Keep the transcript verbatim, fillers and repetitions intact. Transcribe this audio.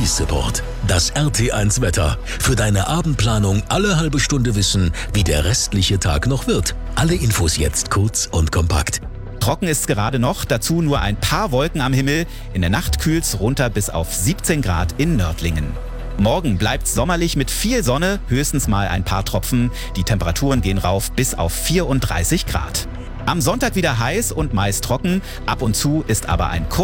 Support. Das R T eins Wetter. Für deine Abendplanung alle halbe Stunde wissen, wie der restliche Tag noch wird. Alle Infos jetzt kurz und kompakt. Trocken ist's gerade noch, dazu nur ein paar Wolken am Himmel. In der Nacht kühlt's runter bis auf siebzehn Grad in Nördlingen. Morgen bleibt's sommerlich mit viel Sonne, höchstens mal ein paar Tropfen. Die Temperaturen gehen rauf bis auf vierunddreißig Grad. Am Sonntag wieder heiß und meist trocken. Ab und zu ist aber ein